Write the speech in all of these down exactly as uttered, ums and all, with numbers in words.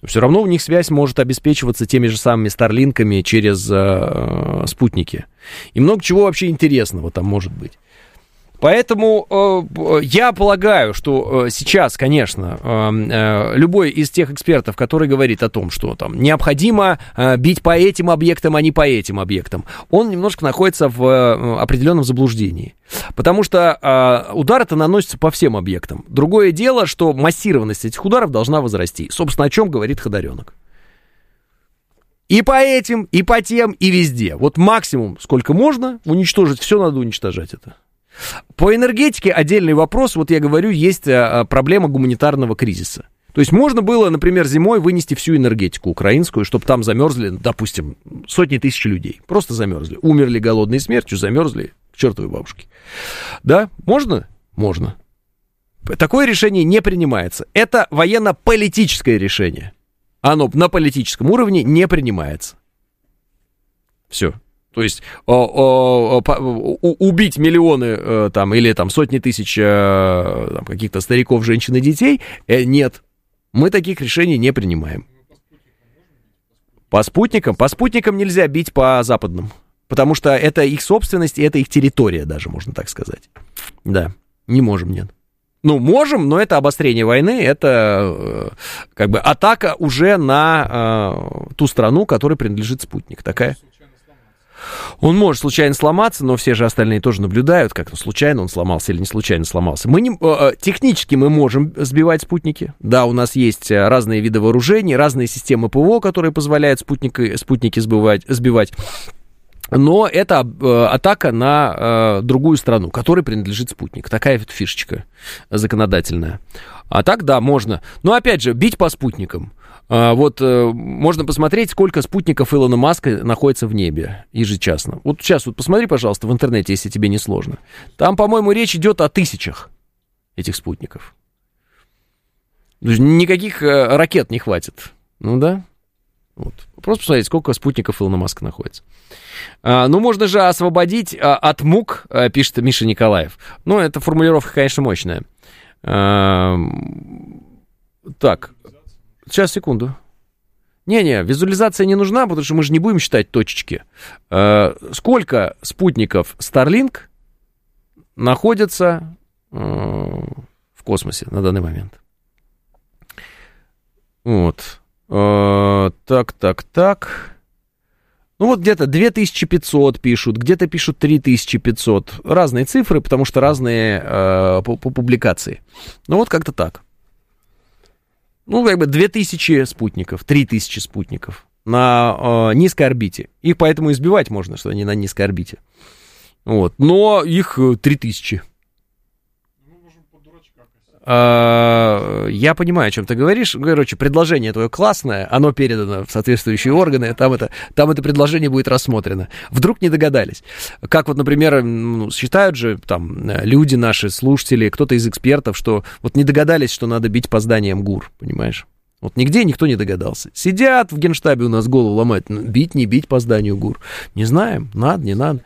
Все равно у них связь может обеспечиваться теми же самыми старлинками через э, спутники. И много чего вообще интересного там может быть. Поэтому э, я полагаю, что э, сейчас, конечно, э, э, любой из тех экспертов, который говорит о том, что там необходимо э, бить по этим объектам, а не по этим объектам, он немножко находится в э, определенном заблуждении. Потому что э, удар-то наносится по всем объектам. Другое дело, что массированность этих ударов должна возрасти. Собственно, о чем говорит Ходоренок. И по этим, и по тем, и везде. Вот максимум, сколько можно уничтожить, все надо уничтожать это. По энергетике отдельный вопрос, вот я говорю, есть а, проблема гуманитарного кризиса. То есть можно было, например, зимой вынести всю энергетику украинскую, чтобы там замерзли, допустим, сотни тысяч людей. Просто замерзли. Умерли голодной смертью, замерзли к чертовой бабушке. Да, можно? Можно. Такое решение не принимается. Это военно-политическое решение. Оно на политическом уровне не принимается. Все. То есть о, о, о, убить миллионы там, или там, сотни тысяч там, каких-то стариков, женщин и детей, э, нет. Мы таких решений не принимаем. По спутникам? По спутникам нельзя бить по западным. Потому что это их собственность, и это их территория даже, можно так сказать. Да, не можем, нет. Ну, можем, но это обострение войны, это э, как бы атака уже на э, ту страну, которой принадлежит спутник. Такая. Он может случайно сломаться, но все же остальные тоже наблюдают, как ну, случайно он сломался или не случайно сломался. Мы не, э, технически мы можем сбивать спутники. Да, у нас есть разные виды вооружений, разные системы ПВО, которые позволяют спутники, спутники сбивать, сбивать. Но это э, атака на э, другую страну, которой принадлежит спутник. Такая вот фишечка законодательная. А так, да, можно. Но, опять же, бить по спутникам. А, вот э, можно посмотреть, сколько спутников Илона Маска находится в небе ежечасно. Вот сейчас вот посмотри, пожалуйста, в интернете, если тебе не сложно. Там, по-моему, речь идет о тысячах этих спутников. Никаких э, ракет не хватит. Ну да. Вот. Просто посмотреть, сколько спутников Илона Маска находится. А, ну, можно же освободить а, от мук, а, пишет Миша Николаев. Ну, эта формулировка, конечно, мощная. А, так, сейчас, секунду. Не-не, визуализация не нужна, потому что мы же не будем считать точечки. А, сколько спутников Starlink находится а, в космосе на данный момент? Вот. Uh, так, так, так. Ну вот где-то две тысячи пятьсот пишут, где-то пишут три тысячи пятьсот. Разные цифры, потому что разные uh, по, по публикации. Ну вот как-то так. Ну как бы две тысячи спутников, три тысячи спутников на uh, низкой орбите. Их поэтому избивать можно, что они на низкой орбите. Вот. Но их три тысячи. Я понимаю, о чем ты говоришь. Короче, предложение твое классное, оно передано в соответствующие органы, там это, там это предложение будет рассмотрено. Вдруг не догадались. Как вот, например, ну, считают же там люди наши, слушатели, кто-то из экспертов, что вот не догадались, что надо бить по зданиям ГУР, понимаешь? Вот нигде никто не догадался. Сидят в Генштабе у нас голову ломают. Бить, не бить по зданию ГУР. Не знаем, надо, не надо.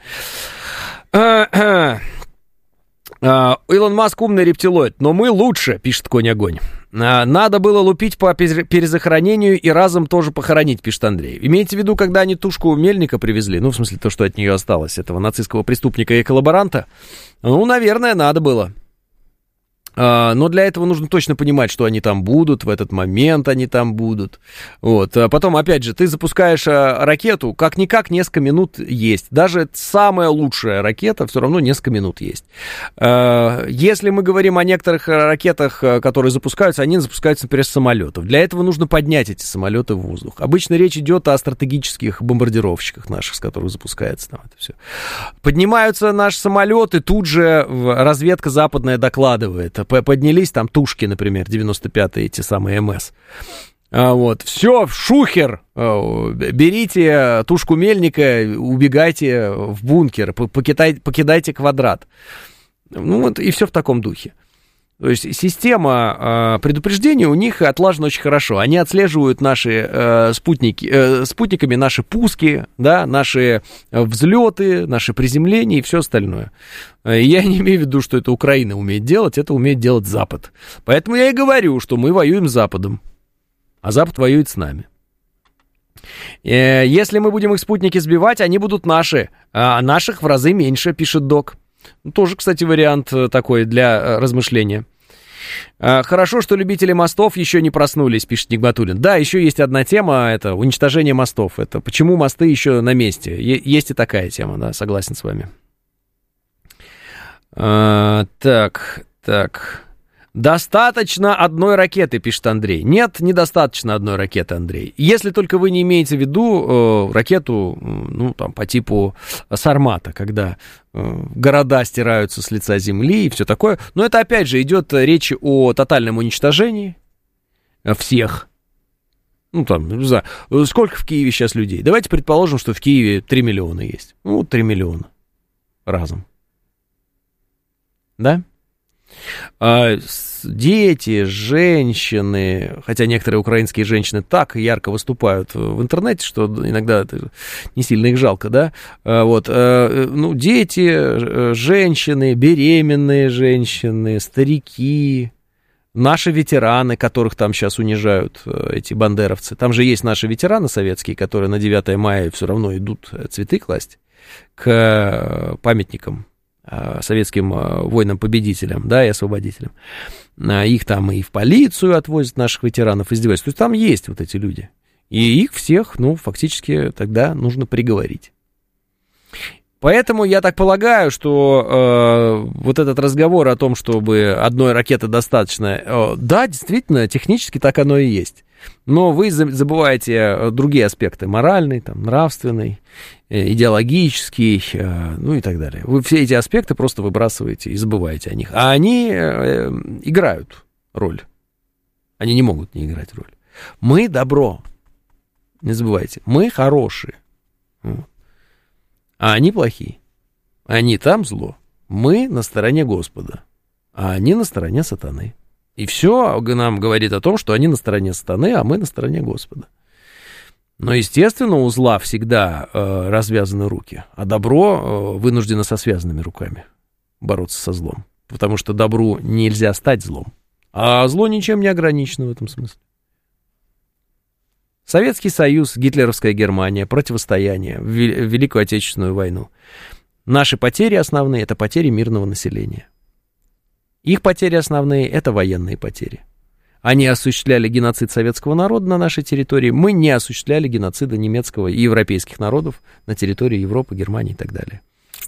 Uh, Илон Маск умный рептилоид, но мы лучше, пишет Конь-Огонь. Uh, надо было лупить по перезахоронению и разом тоже похоронить, пишет Андрей. Имеете в виду, когда они тушку Мельника привезли? Ну, в смысле, то, что от нее осталось, этого нацистского преступника и коллаборанта? Ну, наверное, надо было. Uh, но для этого нужно точно понимать, что они там будут, в этот момент они там будут. Вот. А потом, опять же, ты запускаешь а, ракету, как-никак несколько минут есть. Даже самая лучшая ракета все равно несколько минут есть. Uh, если мы говорим о некоторых ракетах, которые запускаются, они запускаются, например, с самолетов. Для этого нужно поднять эти самолеты в воздух. Обычно речь идет о стратегических бомбардировщиках наших, с которых запускается там это все. Поднимаются наши самолеты, тут же разведка западная докладывает. Поднялись там тушки, например, девяносто пятые, эти самые МС. А вот, все, шухер, берите тушку Мельника, убегайте в бункер, покидайте, покидайте квадрат. Ну вот, и все в таком духе. То есть система э, предупреждения у них отлажена очень хорошо. Они отслеживают наши э, спутники, э, спутниками наши пуски, да, наши взлеты, наши приземления и все остальное. Я не имею в виду, что это Украина умеет делать, это умеет делать Запад. Поэтому я и говорю, что мы воюем с Западом. а Запад воюет с нами. Если мы будем их спутники сбивать, они будут наши, а наших в разы меньше, пишет Док. Тоже, кстати, вариант такой для размышления. Хорошо, что любители мостов еще не проснулись, пишет Нигматуллин. Да, еще есть одна тема, это уничтожение мостов. Это почему мосты еще на месте. Есть и такая тема, да, согласен с вами. А, так, так... Достаточно одной ракеты, пишет Андрей. Нет, недостаточно одной ракеты, Андрей. Если только вы не имеете в виду э, ракету, ну, там, по типу Сармата, когда э, города стираются с лица земли и все такое. Но это, опять же, идет речь о тотальном уничтожении всех. Ну, там, не знаю, сколько в Киеве сейчас людей? Давайте предположим, что в Киеве три миллиона есть. Ну, три миллиона разом. Да? А дети, женщины, хотя некоторые украинские женщины так ярко выступают в интернете, что иногда не сильно их жалко, да, вот, ну, дети, женщины, беременные женщины, старики, наши ветераны, которых там сейчас унижают эти бандеровцы, там же есть наши ветераны советские, которые на девятое мая все равно идут цветы класть к памятникам советским воинам-победителям, да, и освободителям. Их там и в полицию отвозят, наших ветеранов, издеваются. То есть там есть вот эти люди. И их всех, ну, фактически тогда нужно приговорить. Поэтому я так полагаю, что э, вот этот разговор о том, чтобы одной ракеты достаточно, э, да, действительно, технически так оно и есть. Но вы забываете другие аспекты, моральный, там, нравственный, идеологический, ну и так далее. Вы все эти аспекты просто выбрасываете и забываете о них. А они э, играют роль. Они не могут не играть роль. Мы добро. Не забывайте. Мы хорошие. Вот. А они плохие. Они там зло. Мы на стороне Господа. А они на стороне сатаны. И все нам говорит о том, что они на стороне сатаны, а мы на стороне Господа. Но, естественно, у зла всегда э, развязаны руки, а добро э, вынуждено со связанными руками бороться со злом. Потому что добру нельзя стать злом, а зло ничем не ограничено в этом смысле. Советский Союз, гитлеровская Германия, противостояние в Великую Отечественную войну. Наши потери основные – это потери мирного населения. Их потери основные – это военные потери. Они осуществляли геноцид советского народа на нашей территории. Мы не осуществляли геноцида немецкого и европейских народов на территории Европы, Германии и так далее.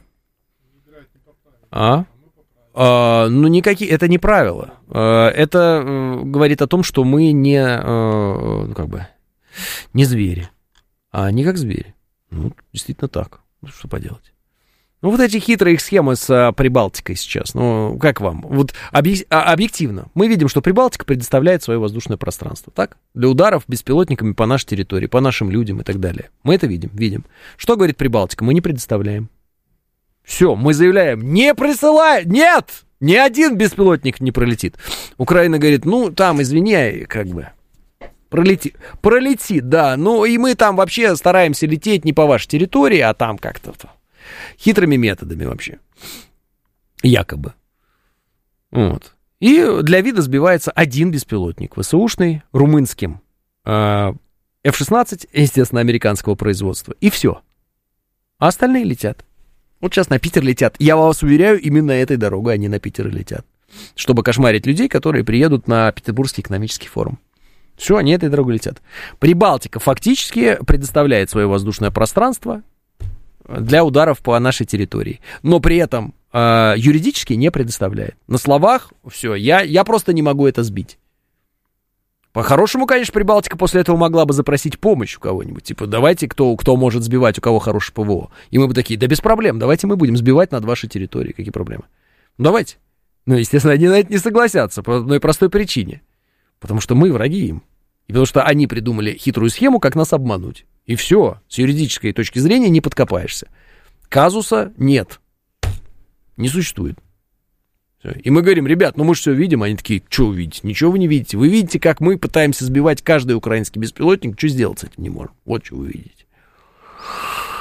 А? А, ну, никакие, это не правило. А, это а, говорит о том, что мы не, а, ну, как бы, не звери, а не как звери. Ну, действительно так. Что поделать? Ну, вот эти хитрые их схемы с а, Прибалтикой сейчас, ну, как вам? Вот объ... а, объективно, мы видим, что Прибалтика предоставляет свое воздушное пространство, так? Для ударов беспилотниками по нашей территории, по нашим людям и так далее. Мы это видим, видим. Что говорит Прибалтика? Мы не предоставляем. Все, мы заявляем, не присылай, нет, ни один беспилотник не пролетит. Украина говорит, ну, там, извини, как бы, пролети, пролетит, да, ну, и мы там вообще стараемся лететь не по вашей территории, а там как-то хитрыми методами вообще, якобы. Вот. И для вида сбивается один беспилотник, ВСУшный, румынским, эф шестнадцать, естественно, американского производства, и все. А остальные летят. Вот сейчас на Питер летят. Я вас уверяю, именно этой дорогой они на Питер летят. Чтобы кошмарить людей, которые приедут на Петербургский экономический форум. Все, они этой дорогой летят. Прибалтика фактически предоставляет свое воздушное пространство для ударов по нашей территории. Но при этом э, юридически не предоставляет. На словах все, я, я просто не могу это сбить. По-хорошему, конечно, Прибалтика после этого могла бы запросить помощь у кого-нибудь. Типа, давайте, кто, кто может сбивать, у кого хорошее ПВО. И мы бы такие, да без проблем, давайте мы будем сбивать над вашей территорией. Какие проблемы? Ну, давайте. Ну, естественно, они на это не согласятся по одной простой причине. Потому что мы враги им. И потому что они придумали хитрую схему, как нас обмануть. И все, с юридической точки зрения не подкопаешься. Казуса нет. Не существует. И мы говорим, ребят, ну мы же все видим. Они такие, что вы видите? Ничего вы не видите. Вы видите, как мы пытаемся сбивать каждый украинский беспилотник. Что сделать с этим не можем? Вот что вы видите.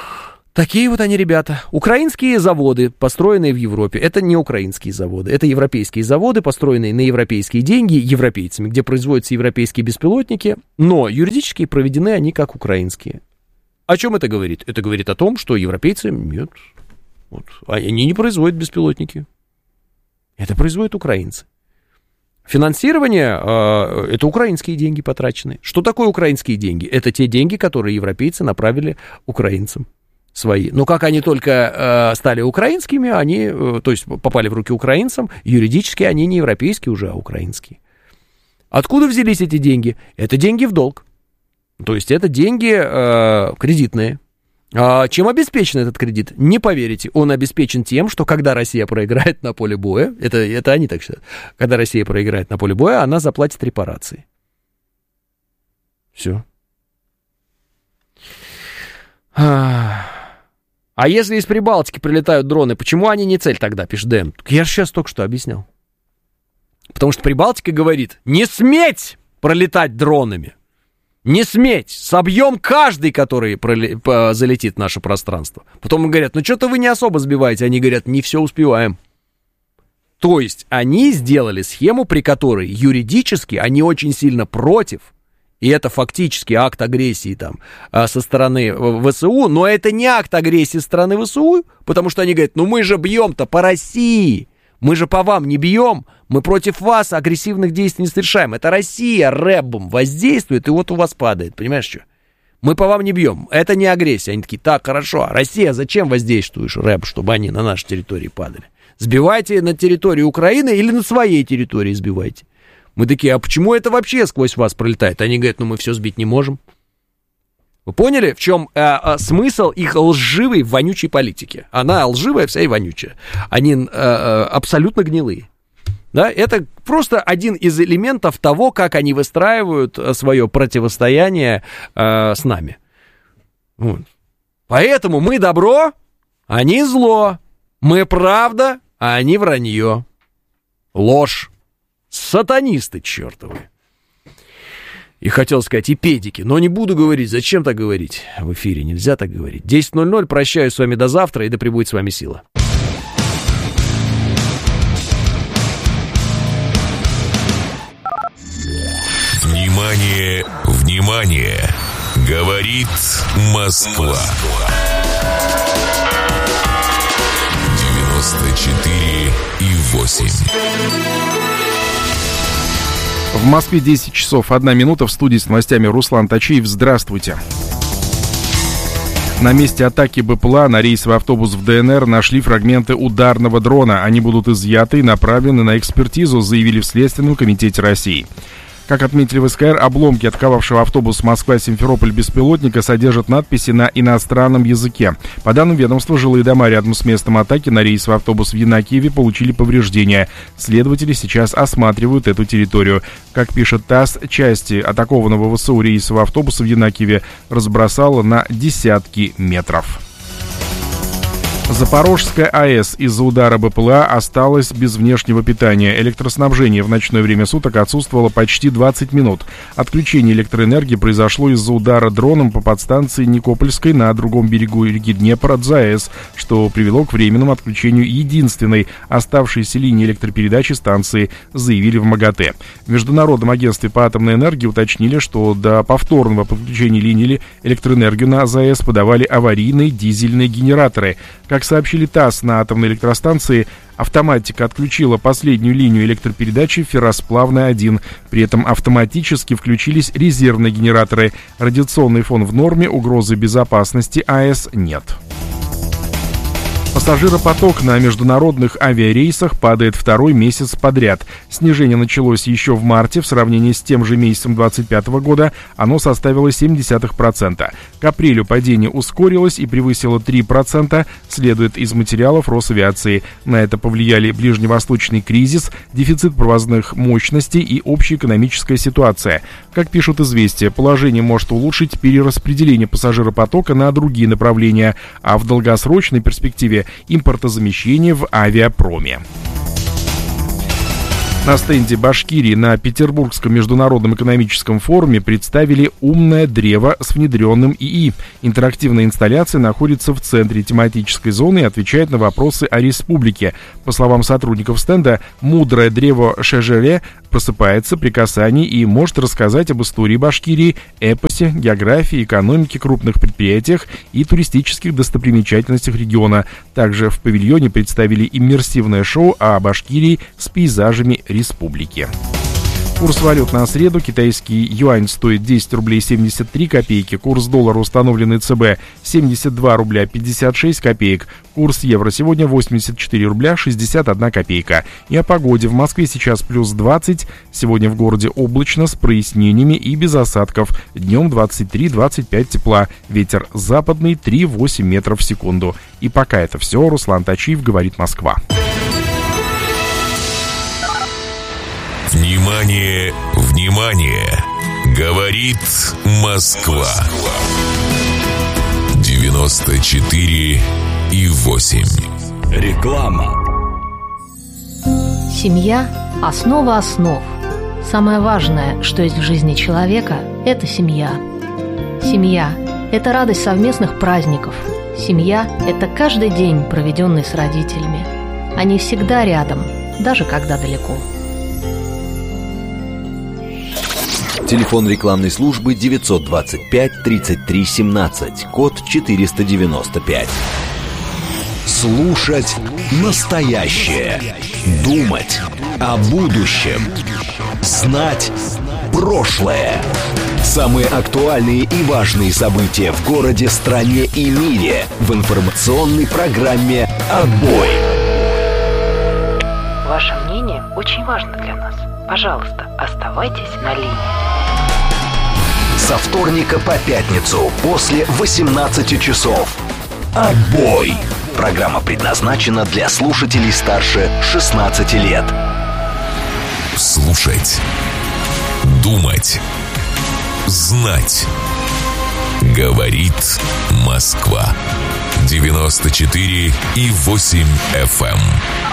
Такие вот они, ребята. Украинские заводы, построенные в Европе, это не украинские заводы, это европейские заводы, построенные на европейские деньги европейцами, где производятся европейские беспилотники, но юридически проведены они как украинские. О чем это говорит? Это говорит о том, что европейцы, нет, вот, они не производят беспилотники. Это производят украинцы. Финансирование э, – это украинские деньги потраченные. Что такое украинские деньги? Это те деньги, которые европейцы направили украинцам. Свои. Но как они только э, стали украинскими, они, э, то есть попали в руки украинцам, юридически они не европейские уже, а украинские. Откуда взялись эти деньги? Это деньги в долг. То есть это деньги э, кредитные. А чем обеспечен этот кредит? Не поверите, он обеспечен тем, что когда Россия проиграет на поле боя, это, это они так считают, когда Россия проиграет на поле боя, она заплатит репарации. Все. А если из Прибалтики прилетают дроны, почему они не цель тогда, пишет Дэн? Я же сейчас только что объяснял. Потому что Прибалтика говорит, не сметь пролетать дронами. Не сметь, собьем каждый, который проли... залетит в наше пространство. Потом говорят, ну что-то вы не особо сбиваете. Они говорят, не все успеваем. То есть они сделали схему, при которой юридически они очень сильно против. И это фактически акт агрессии там со стороны ВСУ, но это не акт агрессии со стороны ВСУ, потому что они говорят, ну мы же бьем-то по России, мы же по вам не бьем, мы против вас агрессивных действий не совершаем. Это Россия рэбом воздействует, и вот у вас падает, понимаешь что? Мы по вам не бьем, это не агрессия. Они такие, так, хорошо, Россия, зачем воздействуешь рэб, чтобы они на нашей территории падали? Сбивайте на территории Украины или на своей территории сбивайте. Мы такие, а почему это вообще сквозь вас пролетает? Они говорят, ну мы все сбить не можем. Вы поняли, в чем э, э, смысл их лживой, вонючей политики? Она лживая, вся и вонючая. Они э, э, абсолютно гнилые. Да? Это просто один из элементов того, как они выстраивают свое противостояние э, с нами. Вот. Поэтому мы добро, они зло. Мы правда, а они вранье. Ложь. Сатанисты чертовы. И хотел сказать и педики, но не буду говорить. Зачем так говорить? В эфире нельзя так говорить. десять ноль ноль, прощаюсь с вами до завтра, и да пребудет с вами сила. Внимание, внимание! Говорит Москва. девяносто четыре и восемь. В Москве десять часов одна минута. В студии с новостями Руслан Тачиев. Здравствуйте. На месте атаки БПЛА на рейсовый автобус в ДНР нашли фрагменты ударного дрона. Они будут изъяты и направлены на экспертизу, заявили в Следственном комитете России. Как отметили в СКР, обломки атаковавшего автобус Москва-Симферополь беспилотника содержат надписи на иностранном языке. По данным ведомства, жилые дома рядом с местом атаки на рейсовый автобус в Янакиеве получили повреждения. Следователи сейчас осматривают эту территорию. Как пишет ТАСС, части атакованного ВСУ рейсового автобуса в Янакиеве разбросало на десятки метров. Запорожская АЭС из-за удара БПЛА осталась без внешнего питания. Электроснабжение в ночное время суток отсутствовало почти двадцать минут. Отключение электроэнергии произошло из-за удара дроном по подстанции Никопольской на другом берегу реки Днепр от ЗАЭС, что привело к временному отключению единственной оставшейся линии электропередачи станции, заявили в МАГАТЭ. В Международном агентстве по атомной энергии уточнили, что до повторного подключения линии электроэнергию на ЗАЭС подавали аварийные дизельные генераторы. Как сообщили ТАСС, на атомной электростанции автоматика отключила последнюю линию электропередачи Ферросплавная один. При этом автоматически включились резервные генераторы. Радиационный фон в норме, угрозы безопасности АЭС нет. Пассажиропоток на международных авиарейсах падает второй месяц подряд. Снижение началось еще в марте. В сравнении с тем же месяцем двадцать пятого года оно составило семь десятых процента. К апрелю падение ускорилось и превысило три процента, следует из материалов Росавиации. На это повлияли ближневосточный кризис, дефицит провозных мощностей и общеэкономическая ситуация. Как пишут «Известия», положение может улучшить перераспределение пассажиропотока на другие направления, а в долгосрочной перспективе импортозамещение в авиапроме. На стенде Башкирии на Петербургском международном экономическом форуме представили умное древо с внедренным ИИ. Интерактивная инсталляция находится в центре тематической зоны и отвечает на вопросы о республике. По словам сотрудников стенда, мудрое древо Шежеле просыпается при касании и может рассказать об истории Башкирии, эпосе, географии, экономике, крупных предприятиях и туристических достопримечательностях региона. Также в павильоне представили иммерсивное шоу о Башкирии с пейзажами республики. Курс валют на среду. Китайский юань стоит десять рублей семьдесят три копейки. Курс доллара, установленный ЦБ, семьдесят два рубля пятьдесят шесть копеек. Курс евро сегодня восемьдесят четыре рубля шестьдесят одна копейка. И о погоде. В Москве сейчас плюс двадцать. Сегодня в городе облачно, с прояснениями и без осадков. Днем двадцать три - двадцать пять тепла. Ветер западный три - восемь метров в секунду. И пока это все. Руслан Тачиев, говорит Москва. Внимание, внимание! Говорит Москва. девяносто четыре и восемь. Реклама. Семья – основа основ. Самое важное, что есть в жизни человека – это семья. Семья – это радость совместных праздников. Семья – это каждый день, проведенный с родителями. Они всегда рядом, даже когда далеко. Телефон рекламной службы девятьсот двадцать пять тридцать три семнадцать, код четыреста девяносто пять. Слушать настоящее. Думать о будущем. Знать прошлое. Самые актуальные и важные события в городе, стране и мире в информационной программе «Отбой». Ваше мнение очень важно для нас. Пожалуйста, оставайтесь на линии. Со вторника по пятницу после восемнадцати часов. «Отбой». Программа предназначена для слушателей старше шестнадцати лет. Слушать. Думать. Знать. Говорит Москва. девяносто четыре и восемь эф эм.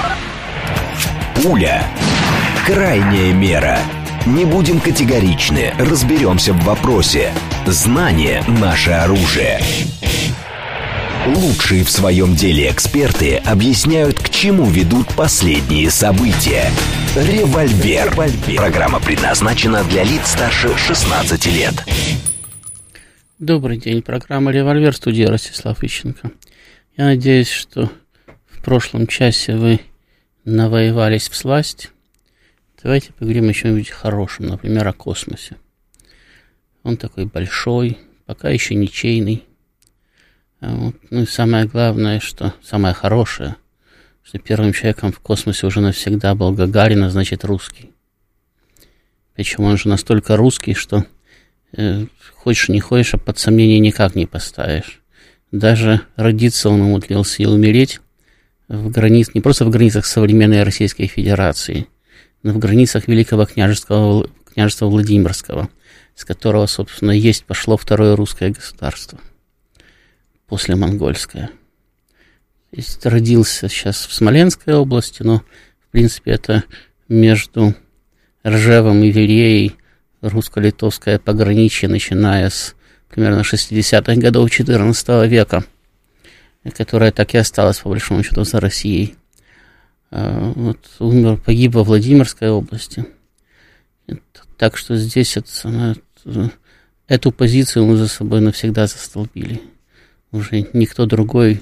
Пуля. Крайняя мера. Не будем категоричны, разберемся в вопросе. Знание – наше оружие. Лучшие в своем деле эксперты объясняют, к чему ведут последние события. «Револьвер». Программа предназначена для лиц старше шестнадцати лет. Добрый день. Программа «Револьвер», студия Ростислав Ищенко. Я надеюсь, что в прошлом часе вы навоевались всласть. Давайте поговорим о чем-нибудь хорошем, например, о космосе. Он такой большой, пока еще ничейный. Вот. Ну и самое главное, что самое хорошее, что первым человеком в космосе уже навсегда был Гагарин, а значит русский. Причем он же настолько русский, что э, хочешь не хочешь, а под сомнение никак не поставишь. Даже родиться он умудрился и умереть в границах, не просто в границах современной Российской Федерации, но в границах Великого княжества, княжества Владимирского, с которого, собственно, есть пошло второе русское государство, после монгольское. То есть родился сейчас в Смоленской области, но, в принципе, это между Ржевом и Вереей русско-литовское пограничье, начиная с примерно шестидесятых годов четырнадцатого века, которое так и осталось, по большому счету, за Россией. Вот, умер, погиб во Владимирской области. Так что здесь это, эту позицию мы за собой навсегда застолбили. Уже никто другой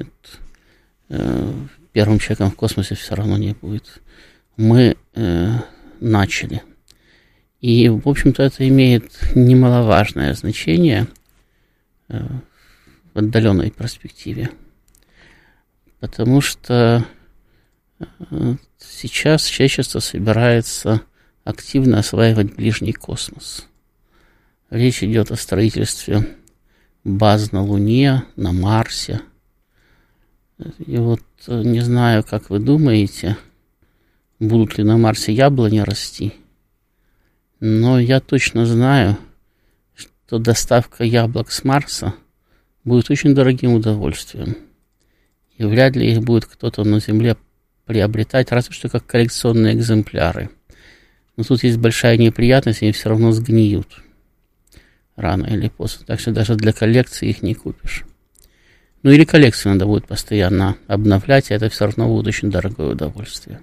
первым человеком в космосе все равно не будет. Мы э, начали. И, в общем-то, это имеет немаловажное значение э, в отдаленной перспективе. Потому что сейчас человечество собирается активно осваивать ближний космос. Речь идет о строительстве баз на Луне, на Марсе. И вот не знаю, как вы думаете, будут ли на Марсе яблони расти, но я точно знаю, что доставка яблок с Марса будет очень дорогим удовольствием. И вряд ли их будет кто-то на Земле приобретать, разве что как коллекционные экземпляры. Но тут есть большая неприятность, они все равно сгниют рано или поздно. Так что даже для коллекции их не купишь. Ну или коллекцию надо будет постоянно обновлять, и это все равно будет очень дорогое удовольствие.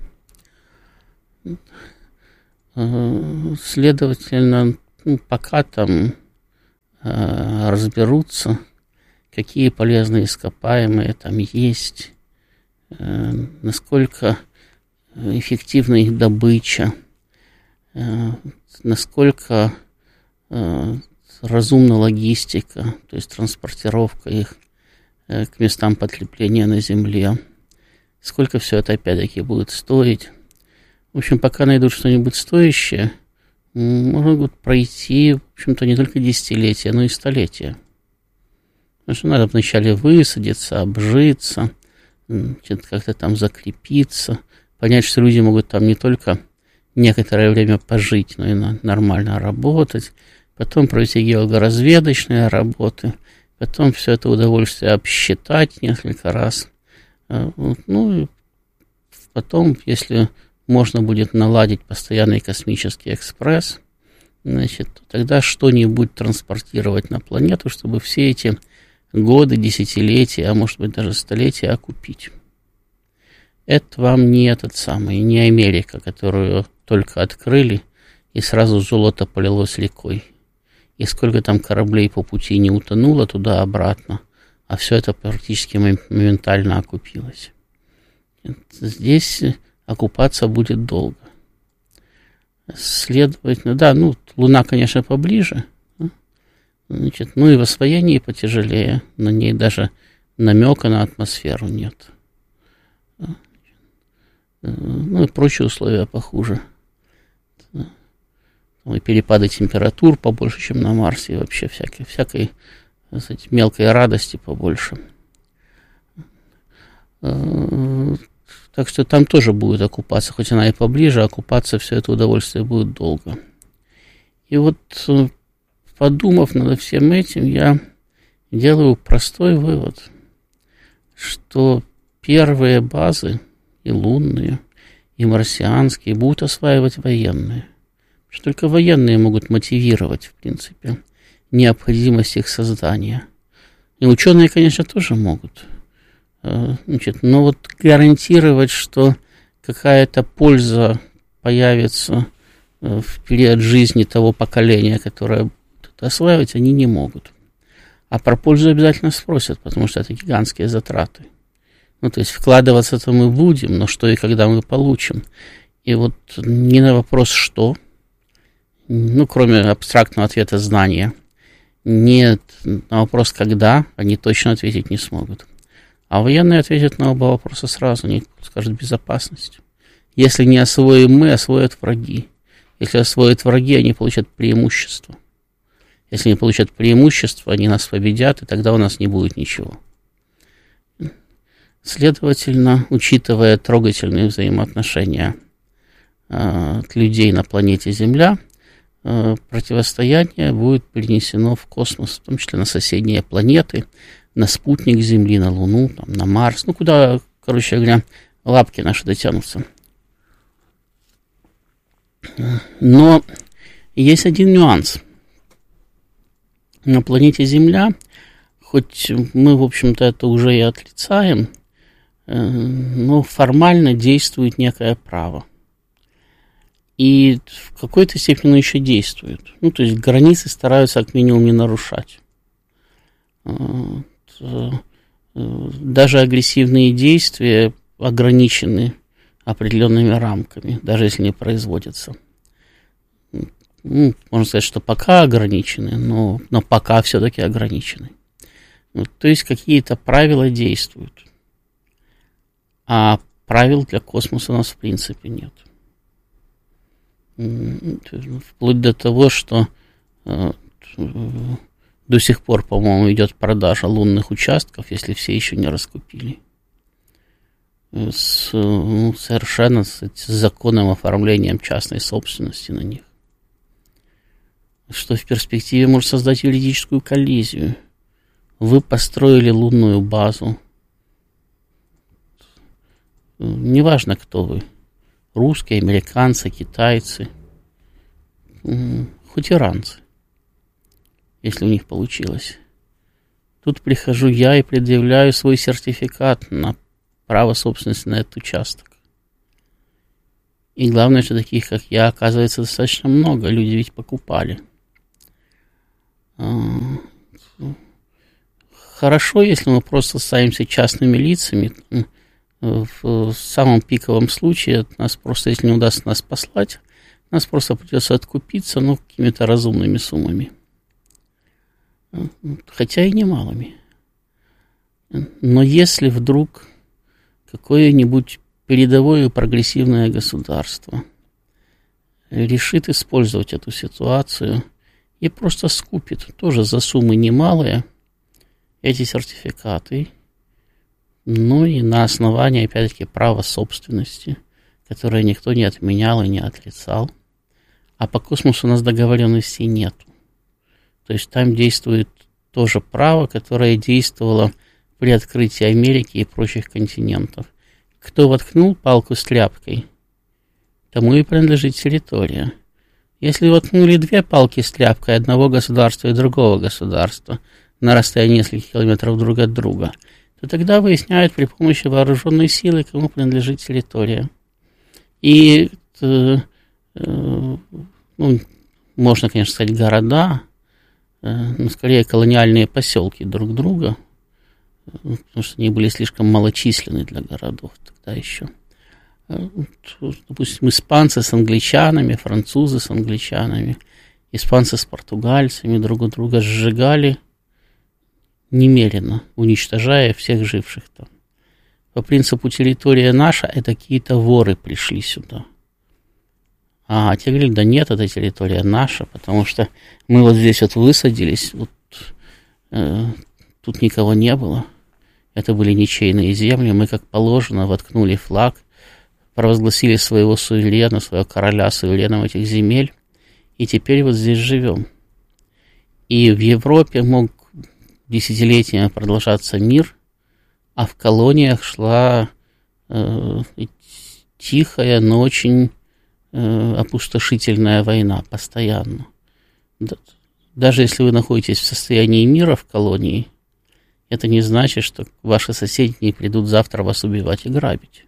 Следовательно, ну, пока там э, разберутся, какие полезные ископаемые там есть, э, насколько эффективна их добыча, э, насколько э, разумна логистика, то есть транспортировка их э, к местам потребления на земле, сколько все это опять-таки будет стоить. В общем, пока найдут что-нибудь стоящее, могут пройти, в общем-то, не только десятилетия, но и столетия. Потому что надо вначале высадиться, обжиться, как-то там закрепиться, понять, что люди могут там не только некоторое время пожить, но и нормально работать, потом провести геологоразведочные работы, потом все это удовольствие обсчитать несколько раз. Ну и потом, если можно будет наладить постоянный космический экспресс, значит, тогда что-нибудь транспортировать на планету, чтобы все эти годы, десятилетия, а может быть даже столетия окупить. Это вам не этот самый, не Америка, которую только открыли, и сразу золото полилось рекой. И сколько там кораблей по пути не утонуло туда-обратно, а все это практически моментально окупилось. Здесь окупаться будет долго. Следовательно, да, ну, Луна, конечно, поближе. Значит, ну и в освоении потяжелее. На ней даже намека на атмосферу нет. Ну и прочие условия похуже. И перепады температур побольше, чем на Марсе. И вообще всякой, всякой, кстати, мелкой радости побольше. Так что там тоже будет окупаться, хоть она и поближе, окупаться все это удовольствие будет долго. И вот, подумав над всем этим, я делаю простой вывод, что первые базы, и лунные, и марсианские, будут осваивать военные. Что только военные могут мотивировать, в принципе, необходимость их создания. И ученые, конечно, тоже могут. Значит, но вот гарантировать, что какая-то польза появится в период жизни того поколения, которое будет осваивать, они не могут. А про пользу обязательно спросят, потому что это гигантские затраты. Ну, то есть вкладываться-то мы будем, но что и когда мы получим. И вот не на вопрос «что», ну, кроме абстрактного ответа «знания», нет, на вопрос «когда» они точно ответить не смогут. А военные ответят на оба вопроса сразу, они скажут «безопасность». Если не освоим мы, освоят враги. Если освоят враги, они получат преимущество. Если они получат преимущество, они нас победят, и тогда у нас не будет ничего. Следовательно, учитывая трогательные взаимоотношения э, людей на планете Земля, э, противостояние будет перенесено в космос, в том числе на соседние планеты, на спутник Земли, на Луну, там, на Марс, ну куда, короче говоря, лапки наши дотянутся. Но есть один нюанс. На планете Земля, хоть мы, в общем-то, это уже и отрицаем, но формально действует некое право. И в какой-то степени оно еще действует. Ну, то есть границы стараются как минимум не нарушать. Даже агрессивные действия ограничены определенными рамками, даже если не производятся. Ну, можно сказать, что пока ограничены, но, но пока все-таки ограничены. Вот, то есть какие-то правила действуют. А правил для космоса у нас в принципе нет. Вплоть до того, что до сих пор, по-моему, идет продажа лунных участков, если все еще не раскупили. С, ну, совершенно с, с законным оформлением частной собственности на них. Что в перспективе может создать юридическую коллизию. Вы построили лунную базу. Неважно, кто вы. Русские, американцы, китайцы. хоть иранцы, если у них получилось. Тут прихожу я и предъявляю свой сертификат на право собственности на этот участок. И главное, что таких, как я, оказывается достаточно много. Люди ведь покупали. Хорошо, если мы просто ставимся частными лицами. В самом пиковом случае нас просто, если не удастся нас послать, нас просто придется откупиться, ну, какими-то разумными суммами. Хотя и немалыми. Но если вдруг какое-нибудь передовое прогрессивное государство решит использовать эту ситуацию и просто скупит тоже за суммы немалые эти сертификаты, ну и на основании, опять-таки, права собственности, которое никто не отменял и не отрицал, а по космосу у нас договоренностей нету. То есть там действует тоже право, которое действовало при открытии Америки и прочих континентов. Кто воткнул палку с тряпкой, тому и принадлежит территория. Если воткнули две палки с тряпкой одного государства и другого государства на расстоянии нескольких километров друг от друга, то тогда выясняют при помощи вооруженной силы, кому принадлежит территория. И, э, э, ну, можно, конечно, сказать, города, э, но скорее колониальные поселки друг друга, потому что они были слишком малочисленны для городов тогда еще. Допустим, испанцы с англичанами, французы с англичанами, испанцы с португальцами друг у друга сжигали немерено, уничтожая всех живших там. По принципу территория наша, это какие-то воры пришли сюда. А те говорили, да нет, это территория наша, потому что мы вот здесь вот высадились, вот э, тут никого не было. Это были ничейные земли, мы, как положено, воткнули флаг, провозгласили своего суверена, своего короля сувереном этих земель, и теперь вот здесь живем. И в Европе мог десятилетиями продолжаться мир, а в колониях шла э, тихая, но очень э, опустошительная война постоянно. Даже если вы находитесь в состоянии мира в колонии, это не значит, что ваши соседи не придут завтра вас убивать и грабить.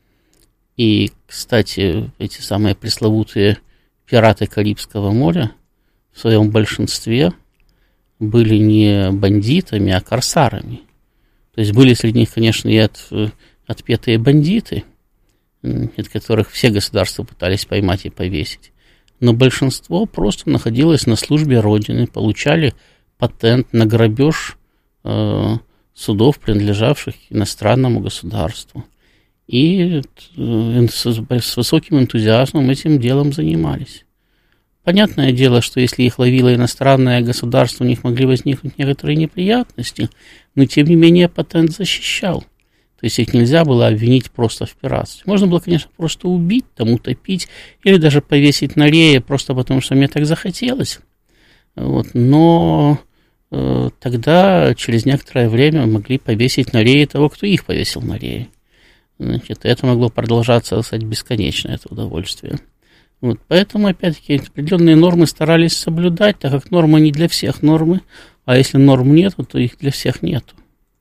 И, кстати, эти самые пресловутые пираты Карибского моря в своем большинстве были не бандитами, а корсарами. То есть были среди них, конечно, и от, отпетые бандиты, от которых все государства пытались поймать и повесить. Но большинство просто находилось на службе Родины, получали патент на грабеж э, судов, принадлежавших иностранному государству. И э, с, с высоким энтузиазмом этим делом занимались. Понятное дело, что если их ловило иностранное государство, у них могли возникнуть некоторые неприятности, но тем не менее патент защищал. То есть их нельзя было обвинить просто в пиратстве. Можно было, конечно, просто убить, там, утопить, или даже повесить на рее, просто потому что мне так захотелось. Вот. Но э, тогда, через некоторое время, могли повесить на рее того, кто их повесил на рее. Значит, это могло продолжаться, так сказать, бесконечно, это удовольствие. Вот, поэтому, опять-таки, определенные нормы старались соблюдать, так как нормы не для всех нормы, а если норм нету, то их для всех нету.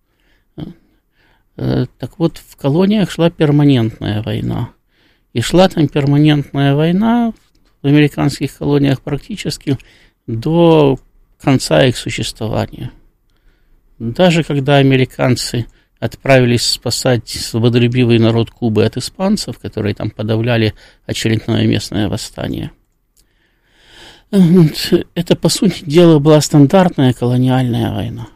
Так вот, в колониях шла перманентная война. И шла там перманентная война в американских колониях практически до конца их существования. Даже когда американцы отправились спасать свободолюбивый народ Кубы от испанцев, которые там подавляли очередное местное восстание. Это, по сути дела, была стандартная колониальная война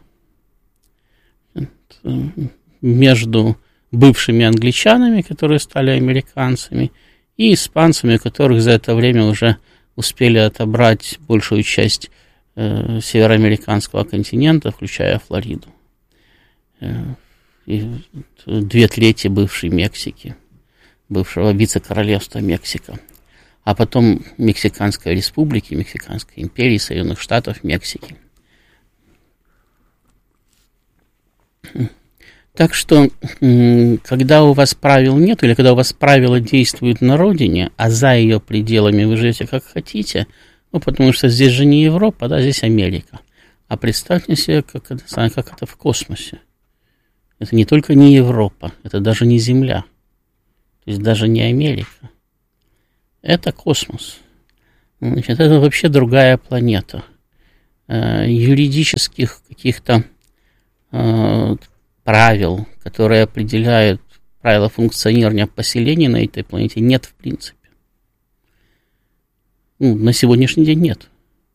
между бывшими англичанами, которые стали американцами, и испанцами, которых за это время уже успели отобрать большую часть э, североамериканского континента, включая Флориду. И две трети бывшей Мексики, бывшего вице-королевства Мексика, а потом Мексиканской республики, Мексиканской империи, Соединенных Штатов Мексики. Так что, когда у вас правил нет, или когда у вас правила действуют на родине, а за ее пределами вы живете как хотите, Ну, потому что здесь же не Европа, да, здесь Америка. А представьте себе, как это, как это в космосе. Это не только не Европа, это даже не Земля. То есть даже не Америка. Это космос. Значит, это вообще другая планета. Э, юридических каких-то э, правил, которые определяют правила функционирования поселений на этой планете, нет в принципе. Ну, на сегодняшний день нет.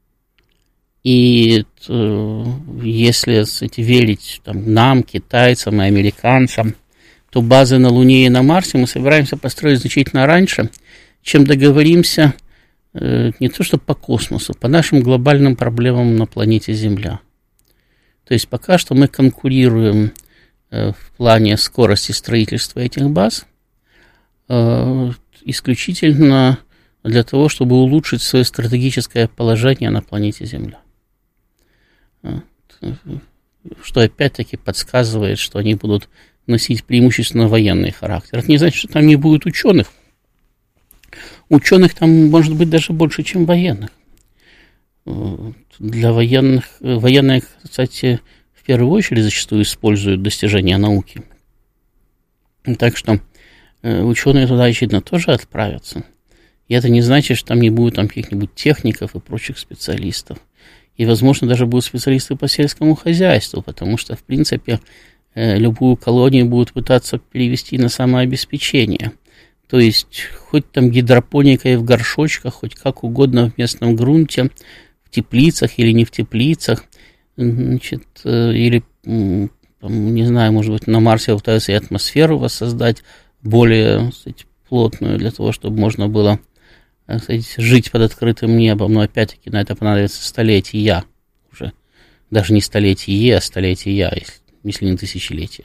И э, если, кстати, верить там, нам, китайцам и американцам, то базы на Луне и на Марсе мы собираемся построить значительно раньше, чем договоримся э, не то что по космосу, по нашим глобальным проблемам на планете Земля. То есть пока что мы конкурируем э, в плане скорости строительства этих баз э, исключительно для того, чтобы улучшить свое стратегическое положение на планете Земля. Что опять-таки подсказывает, что они будут носить преимущественно военный характер. Это не значит, что там не будет ученых. Ученых там может быть даже больше, чем военных. Для военных, военные, кстати, в первую очередь зачастую используют достижения науки. Так что ученые туда, очевидно, тоже отправятся. И это не значит, что там не будет там каких-нибудь техников и прочих специалистов. И, возможно, даже будут специалисты по сельскому хозяйству, потому что, в принципе, любую колонию будут пытаться перевести на самообеспечение. То есть, хоть там гидропоникой в горшочках, хоть как угодно в местном грунте, в теплицах или не в теплицах, значит, или, не знаю, может быть, на Марсе пытаются и атмосферу воссоздать более, кстати, плотную, для того, чтобы можно было, кстати, жить под открытым небом, но опять-таки на это понадобится столетия уже. Даже не столетие, а столетия, если, если не тысячелетия.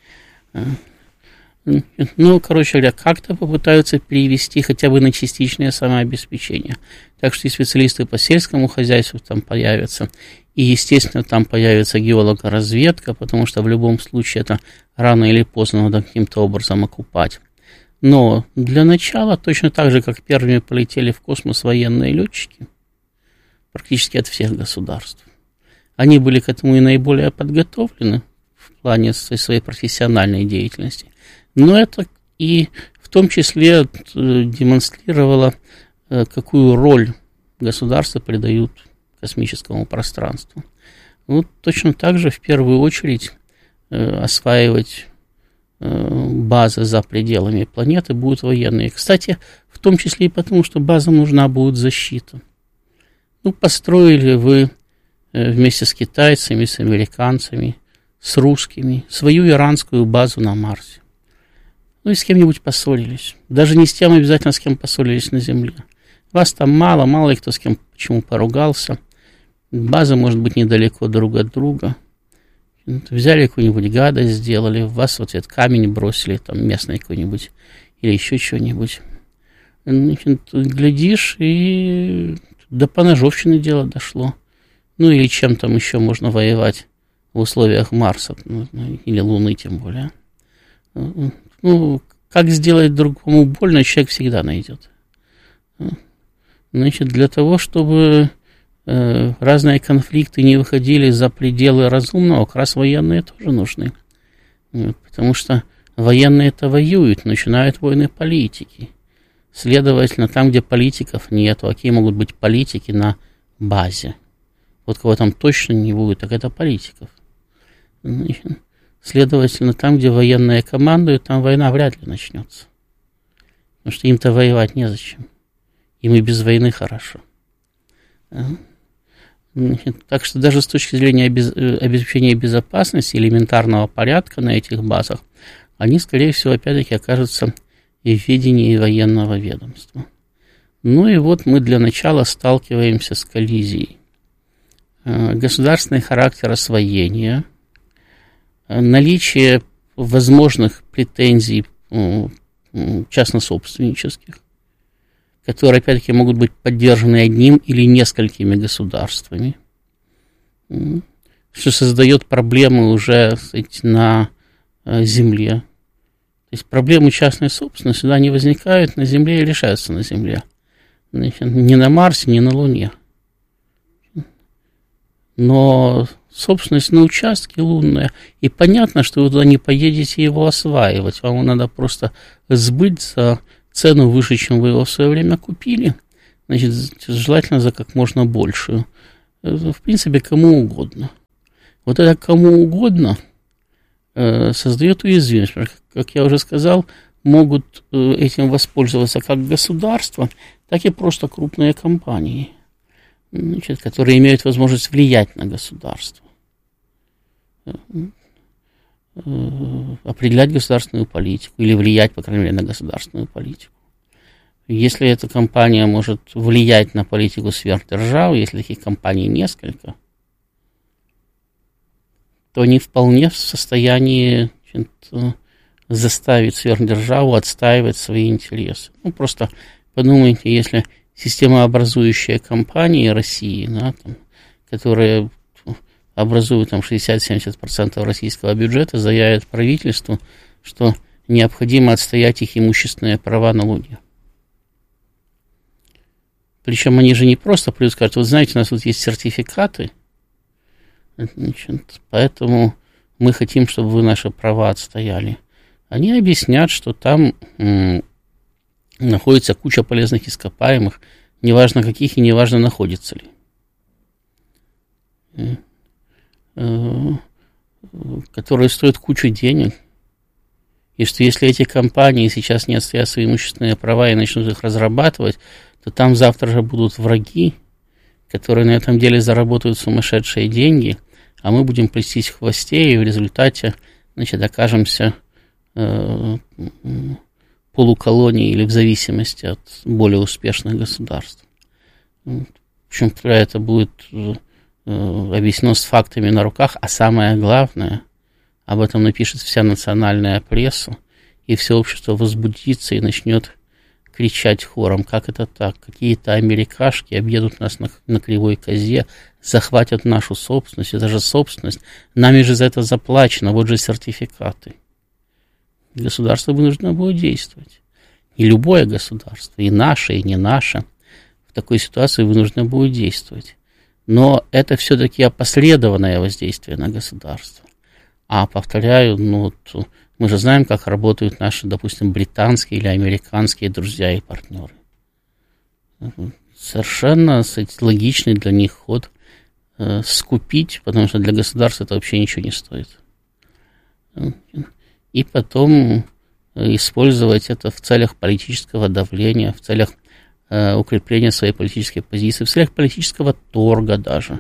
Ну, короче говоря, как-то попытаются перевести хотя бы на частичное самообеспечение. Так что и специалисты по сельскому хозяйству там появятся, и, естественно, там появится геологоразведка, потому что в любом случае это рано или поздно надо каким-то образом окупать. Но для начала, точно так же, как первыми полетели в космос военные летчики, практически от всех государств, они были к этому и наиболее подготовлены в плане своей профессиональной деятельности. Но это и в том числе демонстрировало, какую роль государства придают космическому пространству. Вот точно так же в первую очередь осваивать базы за пределами планеты будут военные. Кстати, в том числе и потому, что базам нужна будет защита. Ну, построили вы вместе с китайцами, с американцами, с русскими свою иранскую базу на Марсе. Ну и с кем-нибудь поссорились. Даже не с тем обязательно, с кем поссорились на Земле. Вас там мало, мало ли кто с кем почему поругался. База может быть недалеко друг от друга. Взяли какую-нибудь гадость, сделали, в вас вот этот камень бросили, там местный какой-нибудь, или еще что-нибудь. Значит, глядишь, и до поножовщины дело дошло. Ну, или чем там еще можно воевать в условиях Марса, ну, или Луны тем более. Ну, как сделать другому больно, человек всегда найдет. Значит, для того, чтобы разные конфликты не выходили за пределы разумного, как раз военные тоже нужны. Потому что военные-то воюют, начинают войны политики. Следовательно, там, где политиков нету, какие могут быть политики на базе? Вот кого там точно не будет, так это политиков. Следовательно, там, где военные командуют, там война вряд ли начнется. Потому что им-то воевать незачем. Им и без войны хорошо. Так что даже с точки зрения обеспечения безопасности, элементарного порядка на этих базах, они, скорее всего, опять-таки окажутся и в ведении военного ведомства. Ну и вот мы для начала сталкиваемся с коллизией. Государственный характер освоения, наличие возможных претензий частно-собственнических, которые, опять-таки, могут быть поддержаны одним или несколькими государствами, что создает проблемы уже, кстати, на Земле. То есть проблемы частной собственности сюда не возникают на Земле и решаются на Земле. Значит, не на Марсе, не на Луне. но собственность на участке лунная, и понятно, что вы туда не поедете его осваивать, вам надо просто сбыть за цену выше, чем вы его в свое время купили, значит, желательно за как можно большую. В принципе, кому угодно. Вот это кому угодно э, создает уязвимость. Как я уже сказал, могут э, этим воспользоваться как государство, так и просто крупные компании, значит, которые имеют возможность влиять на государство, э, э, определять государственную политику или влиять, по крайней мере, на государственную политику. Если эта компания может влиять на политику сверхдержавы, если таких компаний несколько, то они вполне в состоянии, значит, заставить сверхдержаву отстаивать свои интересы. Ну, просто подумайте, если системообразующие компании России, да, там, которые образуют там, шестьдесят-семьдесят процентов российского бюджета, заявят правительству, что необходимо отстоять их имущественные права на Луне. Причем они же не просто плюс скажут, вот знаете, у нас тут есть сертификаты, значит, поэтому мы хотим, чтобы вы наши права отстояли. Они объяснят, что там м, находится куча полезных ископаемых, неважно каких и неважно находится ли. Э, э, которые стоят кучу денег. И что если эти компании сейчас не отстоят свои имущественные права и начнут их разрабатывать, то там завтра же будут враги, которые на этом деле заработают сумасшедшие деньги, а мы будем плестись в хвосте, и в результате, значит, окажемся э, полуколонией или в зависимости от более успешных государств. Причем это будет э, объяснено с фактами на руках, а самое главное, об этом напишет вся национальная пресса, и все общество возбудится и начнет кричать хором, как это так, какие-то америкашки объедут нас на, на кривой козе, захватят нашу собственность, это же собственность, нами же за это заплачено, вот же сертификаты. Государство вынуждено будет действовать. И любое государство, и наше, и не наше, в такой ситуации вынуждено будет действовать. Но это все-таки опосредованное воздействие на государство. А, повторяю, ну, мы же знаем, как работают наши, допустим, британские или американские друзья и партнеры. Совершенно, кстати, логичный для них ход э, скупить, потому что для государства это вообще ничего не стоит. И потом использовать это в целях политического давления, в целях э, укрепления своей политической позиции, в целях политического торга даже.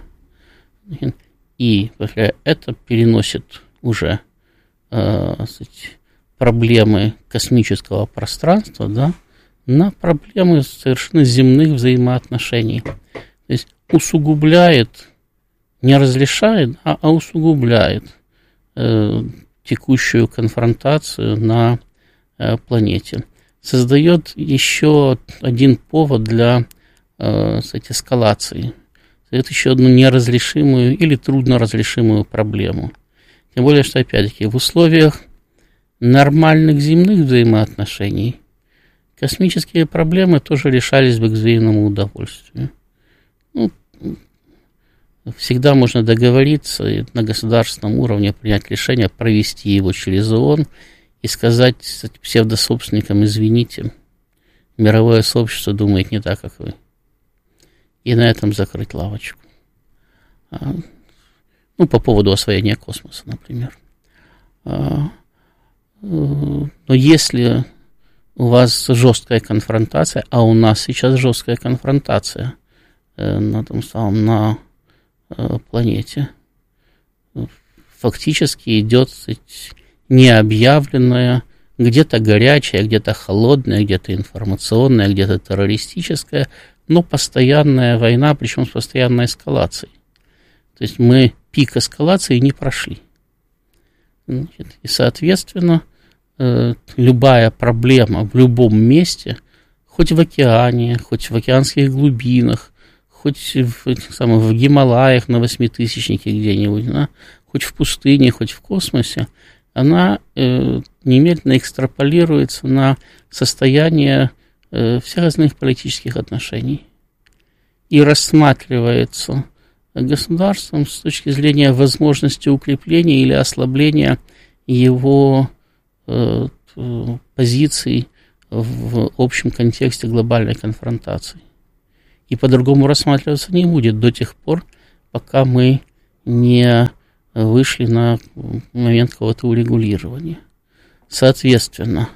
И это переносит уже э, сказать, проблемы космического пространства, да, на проблемы совершенно земных взаимоотношений. То есть усугубляет, не разрешает, а, а усугубляет э, текущую конфронтацию на э, планете. Создает еще один повод для э, сказать, эскалации. Это еще одну неразрешимую или трудноразрешимую проблему. Тем более, что, опять-таки, в условиях нормальных земных взаимоотношений космические проблемы тоже решались бы к взаимному удовольствию. Ну, всегда можно договориться и на государственном уровне принять решение, провести его через ООН и сказать псевдособственникам, извините, мировое сообщество думает не так, как вы. И на этом закрыть лавочку. Ну, по поводу освоения космоса, например. Но если у вас жесткая конфронтация, а у нас сейчас жесткая конфронтация на том самом, на планете, фактически идет необъявленная, где-то горячая, где-то холодная, где-то информационная, где-то террористическая, но постоянная война, причем с постоянной эскалацией. То есть мы пик эскалации не прошли. Значит, и, соответственно, любая проблема в любом месте, хоть в океане, хоть в океанских глубинах, хоть в, этих самых, в Гималаях на восьмитысячнике где-нибудь, да, хоть в пустыне, хоть в космосе, она э, немедленно экстраполируется на состояние э, всех разных политических отношений и рассматривается государством с точки зрения возможности укрепления или ослабления его э, позиций в общем контексте глобальной конфронтации. И по-другому рассматриваться не будет до тех пор, пока мы не вышли на момент какого-то урегулирования. Соответственно,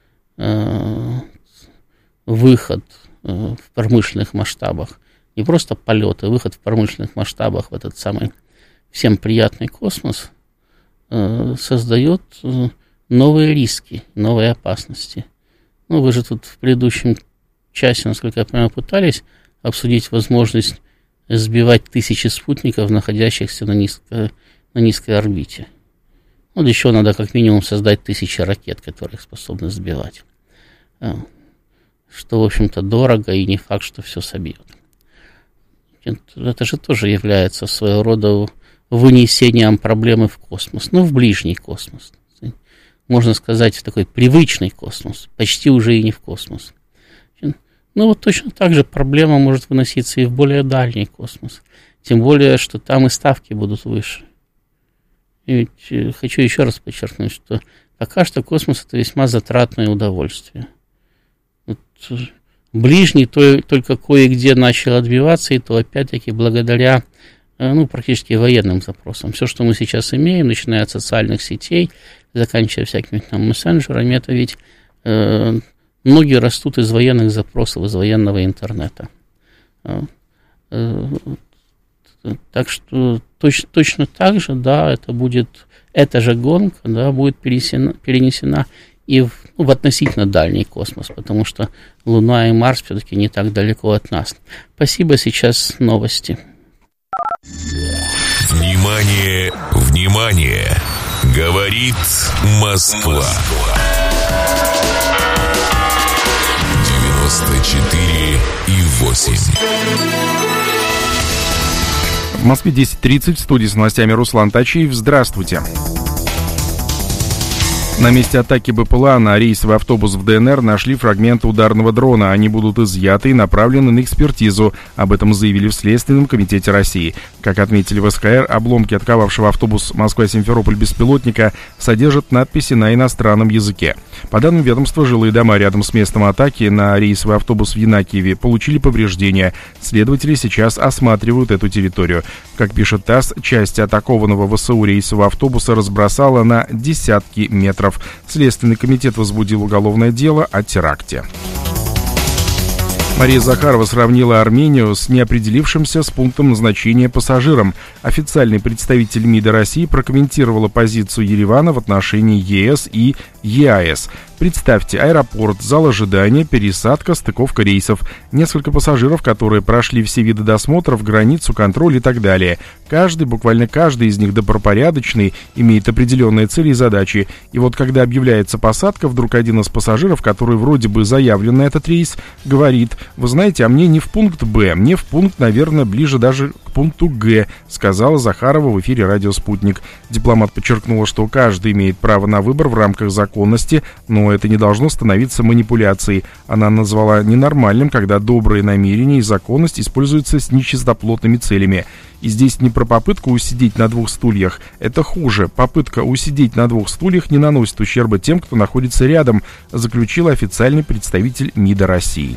выход в промышленных масштабах, не просто полет, а выход в промышленных масштабах в этот самый всем приятный космос создает новые риски, новые опасности. Ну, вы же тут в предыдущем часе, насколько я понимаю, пытались обсудить возможность сбивать тысячи спутников, находящихся на низкой, на низкой орбите. Вот еще надо как минимум создать тысячи ракет, которые способны сбивать. Что, в общем-то, дорого, и не факт, что все собьет. Это же тоже является своего рода вынесением проблемы в космос, ну, в ближний космос. Можно сказать, в такой привычный космос, почти уже и не в космос. Ну, вот точно так же проблема может выноситься и в более дальний космос. Тем более, что там и ставки будут выше. И ведь хочу еще раз подчеркнуть, что пока что космос — это весьма затратное удовольствие. Вот ближний то, только кое-где начал отбиваться, и то опять-таки благодаря, ну, практически военным запросам. Все, что мы сейчас имеем, начиная от социальных сетей, заканчивая всякими там мессенджерами, это ведь э, многие растут из военных запросов, из военного интернета. Э, э, так что точ, точно так же, да, это будет, эта же гонка, да, будет перенесена, перенесена и в, ну, в относительно дальний космос, потому что Луна и Марс все-таки не так далеко от нас. Спасибо, сейчас новости. Внимание, внимание! Говорит Москва. девяносто четыре и восемь. В Москве десять тридцать, в студии с новостями Руслан Тачиев. Здравствуйте. На месте атаки БПЛА на рейсовый автобус в ДНР нашли фрагменты ударного дрона. Они будут изъяты и направлены на экспертизу. Об этом заявили в Следственном комитете России. Как отметили в СКР, обломки отковавшего автобус Москва-Симферополь беспилотника содержат надписи на иностранном языке. По данным ведомства, жилые дома рядом с местом атаки на рейсовый автобус в Янакиеве получили повреждения. Следователи сейчас осматривают эту территорию. Как пишет ТАСС, часть атакованного ВСУ рейсового автобуса разбросала на десятки метров. Следственный комитет возбудил уголовное дело о теракте. Мария Захарова сравнила Армению с неопределившимся с пунктом назначения пассажиром. Официальный представитель МИДа России прокомментировала позицию Еревана в отношении ЕС и ЕАЭС. Представьте, аэропорт, зал ожидания, пересадка, стыковка рейсов. Несколько пассажиров, которые прошли все виды досмотров, границу, контроль и так далее. Каждый, буквально каждый из них добропорядочный, имеет определенные цели и задачи. И вот когда объявляется посадка, вдруг один из пассажиров, который вроде бы заявлен на этот рейс, говорит: вы знаете, а мне не в пункт Б, мне в пункт, наверное, ближе даже к пункту Г, сказала Захарова в эфире «Радио Спутник». Дипломат подчеркнула, что каждый имеет право на выбор в рамках законности, но это не должно становиться манипуляцией. Она назвала ненормальным, когда добрые намерения и законность используются с нечистоплотными целями. И здесь не про попытку усидеть на двух стульях. Это хуже. Попытка усидеть на двух стульях не наносит ущерба тем, кто находится рядом, заключил официальный представитель МИДа России.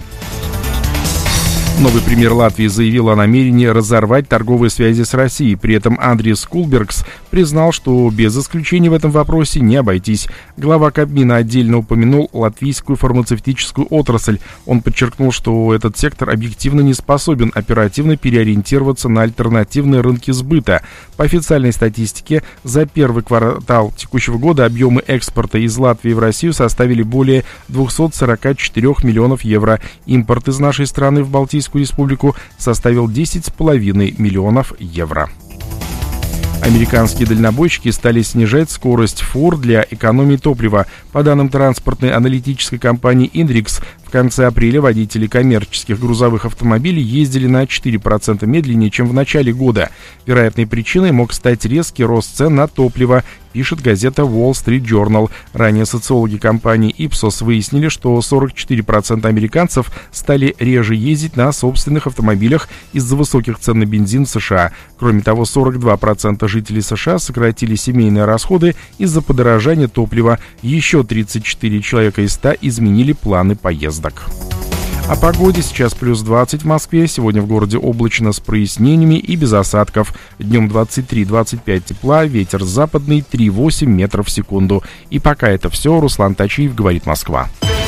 Новый премьер Латвии заявил о намерении разорвать торговые связи с Россией. При этом Андрис Кулбергс признал, что без исключений в этом вопросе не обойтись. Глава Кабмина отдельно упомянул латвийскую фармацевтическую отрасль. Он подчеркнул, что этот сектор объективно не способен оперативно переориентироваться на альтернативные рынки сбыта. По официальной статистике, за первый квартал текущего года объемы экспорта из Латвии в Россию составили более двести сорок четыре миллионов евро. Импорт из нашей страны в Балтийскую республику составил десять с половиной миллионов евро. Американские дальнобойщики стали снижать скорость фур для экономии топлива. По данным транспортной аналитической компании Inrix, в конце апреля водители коммерческих грузовых автомобилей ездили на четыре процента медленнее, чем в начале года. Вероятной причиной мог стать резкий рост цен на топливо, пишет газета Wall Street Journal. Ранее социологи компании Ipsos выяснили, что сорок четыре процента американцев стали реже ездить на собственных автомобилях из-за высоких цен на бензин в США. Кроме того, сорок два процента жителей США сократили семейные расходы из-за подорожания топлива. Еще тридцать четыре человека из ста изменили планы поездок. О погоде. Сейчас плюс двадцать в Москве. Сегодня в городе облачно с прояснениями и без осадков. Днем двадцать три - двадцать пять тепла, ветер западный три - восемь метров в секунду. И пока это все. Руслан Тачиев, говорит Москва.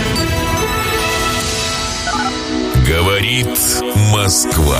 Говорит Москва.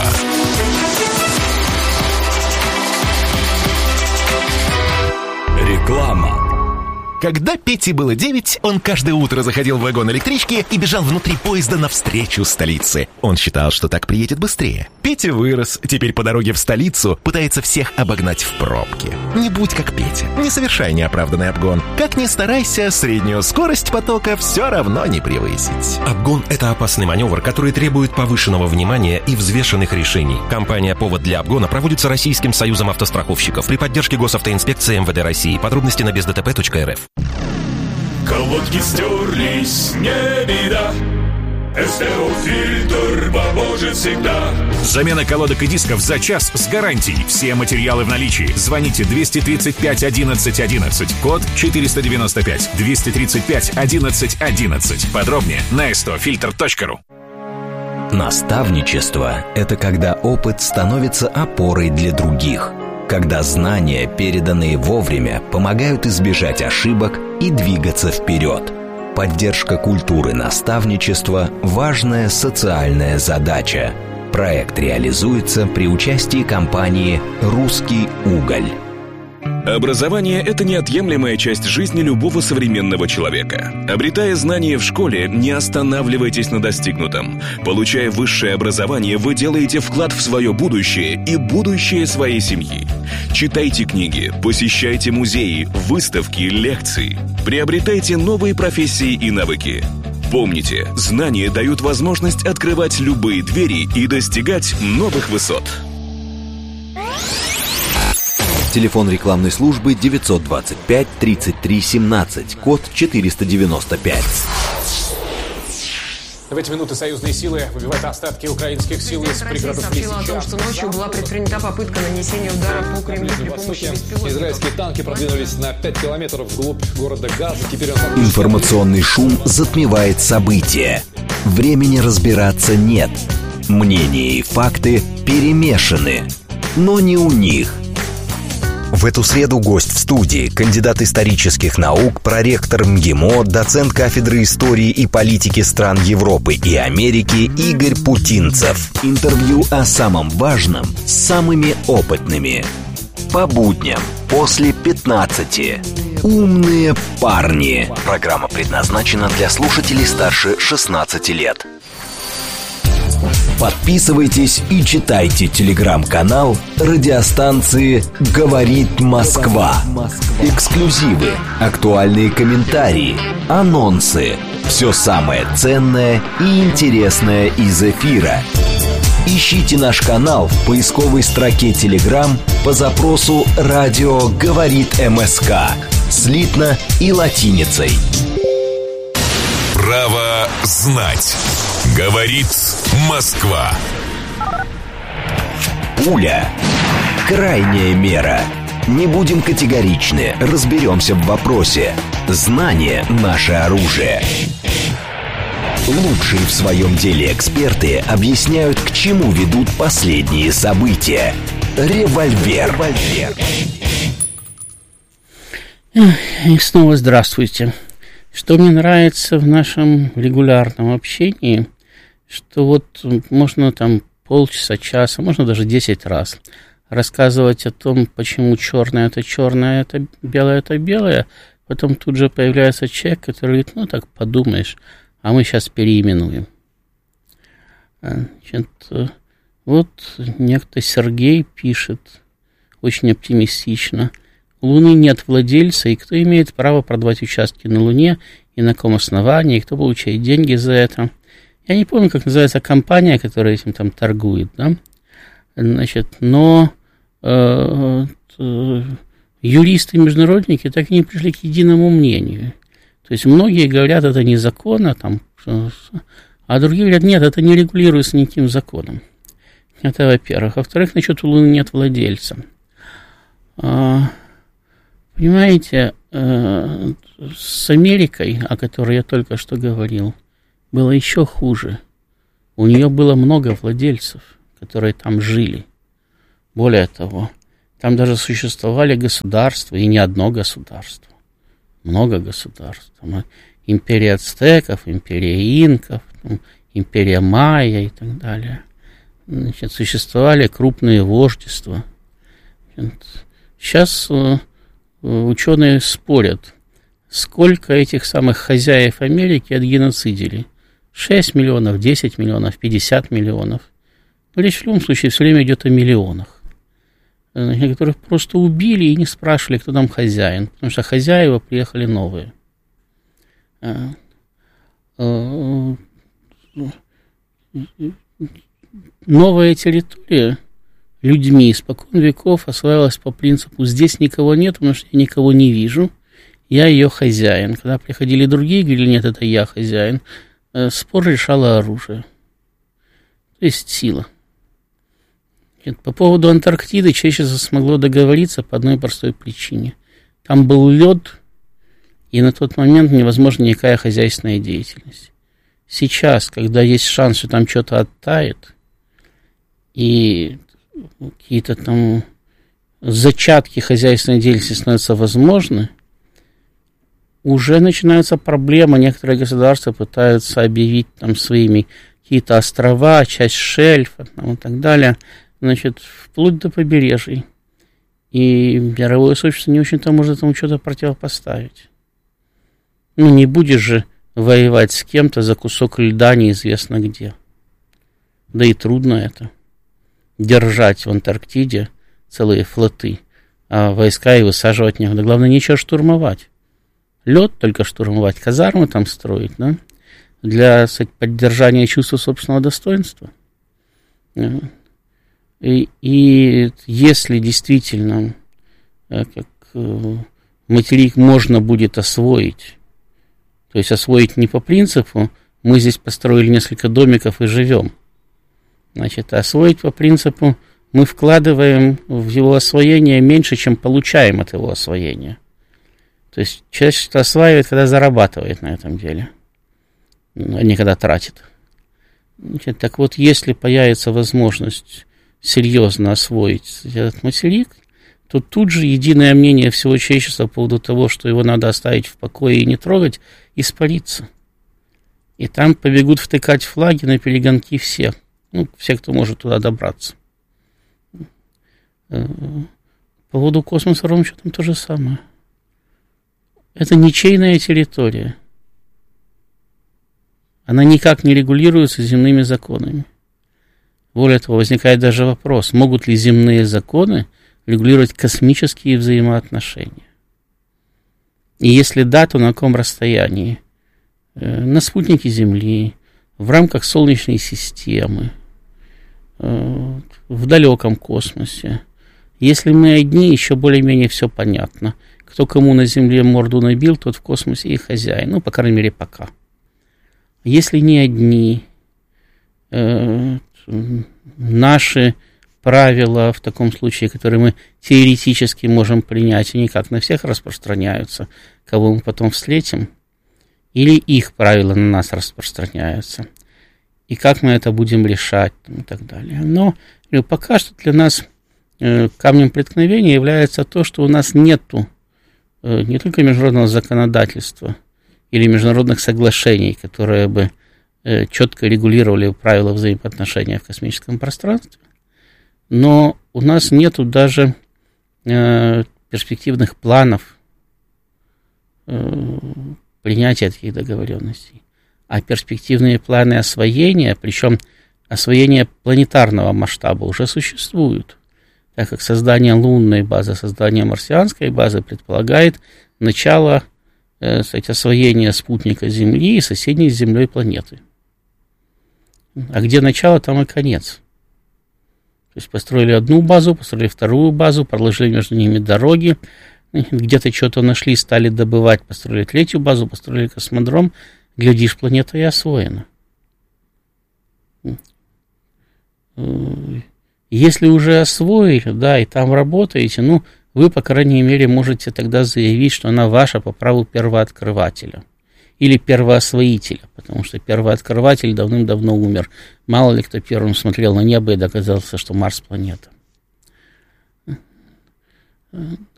Реклама. Когда Пете было девять, он каждое утро заходил в вагон электрички и бежал внутри поезда навстречу столице. Он считал, что так приедет быстрее. Петя вырос, теперь по дороге в столицу пытается всех обогнать в пробке. Не будь как Петя, не совершай неоправданный обгон. Как ни старайся, среднюю скорость потока все равно не превысить. Обгон – это опасный маневр, который требует повышенного внимания и взвешенных решений. Кампания «Повод для обгона» проводится Российским союзом автостраховщиков при поддержке Госавтоинспекции эм вэ дэ России. Подробности на без дэ тэ пэ точка эр эф. Колодки стерлись, не беда. эс тэ о-фильтр поможет всегда. Замена колодок и дисков за час с гарантией. Все материалы в наличии. Звоните двести тридцать пять одиннадцать одиннадцать, код четыреста девяносто пять. двести тридцать пять одиннадцать одиннадцать. Подробнее на эс тэ о фильтр точка ру. Наставничество – это когда опыт становится опорой для других. Когда знания, переданные вовремя, помогают избежать ошибок и двигаться вперед. Поддержка культуры наставничества – важная социальная задача. Проект реализуется при участии компании «Русский уголь». Образование – это неотъемлемая часть жизни любого современного человека. Обретая знания в школе, не останавливайтесь на достигнутом. Получая высшее образование, вы делаете вклад в свое будущее и будущее своей семьи. Читайте книги, посещайте музеи, выставки, лекции. Приобретайте новые профессии и навыки. Помните, знания дают возможность открывать любые двери и достигать новых высот. Телефон рекламной службы девятьсот двадцать пять тридцать три семнадцать, код четыреста девяносто пять. В эти минуты союзные силы выбивают остатки украинских сил из пригородов Лисичанска. Россия сообщила о том, что ночью была предпринята попытка нанесения удара по Кремлю при помощи беспилотников. Израильские танки продвинулись на пять километров вглубь города Газа. Теперь он... Информационный шум затмевает события. Времени разбираться нет. Мнения и факты перемешаны. Но не у них. В эту среду гость в студии, кандидат исторических наук, проректор МГИМО, доцент кафедры истории и политики стран Европы и Америки Игорь Путинцев. Интервью о самом важном с самыми опытными. По будням после пятнадцати. Умные парни. Программа предназначена для слушателей старше шестнадцати лет. Подписывайтесь и читайте телеграм-канал радиостанции «Говорит Москва». Эксклюзивы, актуальные комментарии, анонсы. Все самое ценное и интересное из эфира. Ищите наш канал в поисковой строке Telegram по запросу «Радио говорит МСК». Слитно и латиницей. Право знать. Говорит Москва. Пуля. Крайняя мера. Не будем категоричны, разберемся в вопросе. Знание – наше оружие. Лучшие в своем деле эксперты объясняют, к чему ведут последние события. Револьвер. Револьвер. И снова здравствуйте. Что мне нравится в нашем регулярном общении, что вот можно там полчаса, час, а можно даже десять раз рассказывать о том, почему черное это черное, это белое это белое, потом тут же появляется человек, который говорит, ну так подумаешь, а мы сейчас переименуем. Значит, вот некто Сергей пишет очень оптимистично. У Луны нет владельца, и кто имеет право продавать участки на Луне, и на каком основании, и кто получает деньги за это. Я не помню, как называется компания, которая этим там торгует, да? Значит, но э, э, юристы-международники так и не пришли к единому мнению. То есть многие говорят, это незаконно, там, а другие говорят, нет, это не регулируется никаким законом. Это во-первых. Во-вторых, насчет Луны нет владельца. А, понимаете, э, с Америкой, о которой я только что говорил, было еще хуже. У нее было много владельцев, которые там жили. Более того, там даже существовали государства, и не одно государство. Много государств. Там империя ацтеков, империя инков, там, империя майя и так далее. Значит, существовали крупные вождества. Сейчас э, ученые спорят, сколько этих самых хозяев Америки отгеноцидили. шесть миллионов, десять миллионов, пятьдесят миллионов. Но речь в любом случае все время идет о миллионах, которых просто убили и не спрашивали, кто там хозяин, потому что хозяева приехали новые. Новая территория людьми испокон веков осваивалась по принципу «здесь никого нет, потому что я никого не вижу, я ее хозяин». Когда приходили другие, говорили «нет, это я хозяин», спор решало оружие, то есть сила. По поводу Антарктиды человечество смогло договориться по одной простой причине. Там был лед, и на тот момент невозможна никакая хозяйственная деятельность. Сейчас, когда есть шанс, что там что-то оттает, и какие-то там зачатки хозяйственной деятельности становятся возможны, уже начинаются проблемы. Некоторые государства пытаются объявить там своими какие-то острова, часть шельфа там, и так далее, значит, вплоть до побережий. И мировое сообщество не очень-то может этому что-то противопоставить. Ну, не будешь же воевать с кем-то за кусок льда неизвестно где. Да и трудно это. Держать в Антарктиде целые флоты, а войска и высаживать некуда. Главное, нечего штурмовать. Лед только штурмовать, казармы там строить, да? Для, кстати, поддержания чувства собственного достоинства. И, и если действительно как, материк можно будет освоить, то есть освоить не по принципу мы здесь построили несколько домиков и живем, значит, освоить по принципу мы вкладываем в его освоение меньше, чем получаем от его освоения. То есть человечество осваивает, когда зарабатывает на этом деле, а не когда тратит. Значит, так вот, если появится возможность серьезно освоить этот материк, то тут же единое мнение всего человечества по поводу того, что его надо оставить в покое и не трогать, испарится. И там побегут втыкать флаги на перегонки все. Ну, все, кто может туда добраться. По поводу космоса ровно что там то же самое. Это ничейная территория. Она никак не регулируется земными законами. Более того, возникает даже вопрос, могут ли земные законы регулировать космические взаимоотношения. И если да, то на каком расстоянии? На спутнике Земли, в рамках Солнечной системы, в далеком космосе. Если мы одни, еще более-менее все понятно. Кто кому на Земле морду набил, тот в космосе и хозяин. Ну, по крайней мере, пока. Если не одни, э, наши правила в таком случае, которые мы теоретически можем принять, они как на всех распространяются, кого мы потом встретим, или их правила на нас распространяются, и как мы это будем решать, и так далее. Но пока что для нас э, камнем преткновения является то, что у нас нету э, не только международного законодательства или международных соглашений, которые бы э, четко регулировали правила взаимоотношения в космическом пространстве, но у нас нету даже э, перспективных планов э, принятия таких договоренностей. А перспективные планы освоения, причем освоения планетарного масштаба, уже существуют, так как создание лунной базы, создание марсианской базы предполагает начало э, кстати, освоения спутника Земли и соседней с Землей планеты. А где начало, там и конец. То есть построили одну базу, построили вторую базу, проложили между ними дороги, где-то что-то нашли, стали добывать, построили третью базу, построили космодром. Глядишь, планета и освоена. Если уже освоили, да, и там работаете, ну, вы, по крайней мере, можете тогда заявить, что она ваша по праву первооткрывателя или первоосвоителя, потому что первооткрыватель давным-давно умер. Мало ли кто первым смотрел на небо и догадался, что Марс — планета.